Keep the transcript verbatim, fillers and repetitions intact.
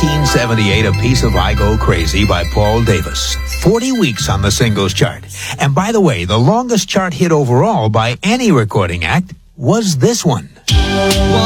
nineteen seventy-eight, A Piece of I Go Crazy by Paul Davis. forty weeks on the singles chart. And by the way, the longest chart hit overall by any recording act was this one.